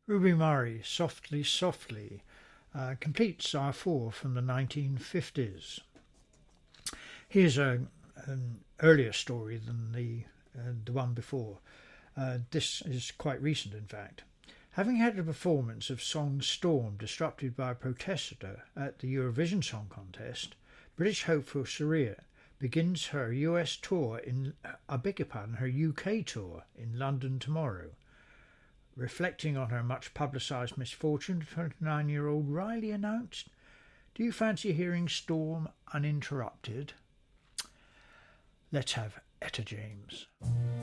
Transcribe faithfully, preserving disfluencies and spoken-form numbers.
Ruby Murray, Softly, Softly, uh, completes our four from the nineteen fifties. Here's a, an earlier story than the, uh, the one before. Uh, this is quite recent, in fact. Having had a performance of song Storm disrupted by a protester at the Eurovision Song Contest, British hopeful Saria begins her U S tour in, I beg your pardon, her U K tour in London tomorrow. Reflecting on her much publicised misfortune, twenty-nine-year-old Riley announced, "Do you fancy hearing Storm uninterrupted?" Let's have Etta James.